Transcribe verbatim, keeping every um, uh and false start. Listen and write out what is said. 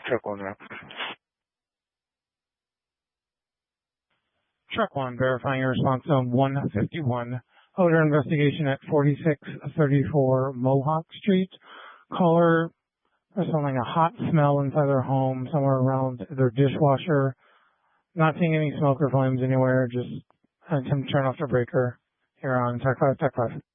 Truck one route. Truck one, verifying your response zone one fifty-one. Odor investigation at forty-six thirty-four Mohawk Street. Caller, there's something, a hot smell inside their home, somewhere around their dishwasher. Not seeing any smoke or flames anywhere, just attempt to turn off the breaker here on Tech five, Tech five.